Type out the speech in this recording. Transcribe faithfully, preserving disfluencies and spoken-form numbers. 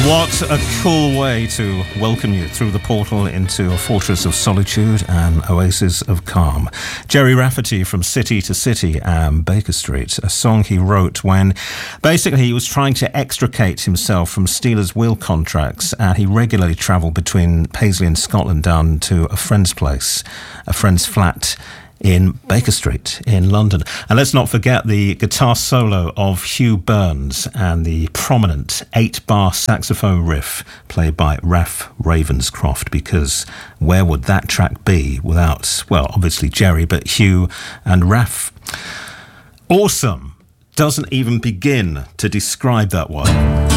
What a cool way to welcome you through the portal into a fortress of solitude and oasis of calm. Gerry Rafferty from City to City and Baker Street, a song he wrote when basically he was trying to extricate himself from Steelers wheel contracts, and he regularly travelled between Paisley and Scotland down to a friend's place, a friend's flat in Baker Street in London. And let's not forget the guitar solo of Hugh Burns and the prominent eight-bar saxophone riff played by Raf Ravenscroft, because where would that track be without, well, obviously Gerry, but Hugh and Raf? Awesome doesn't even begin to describe that one.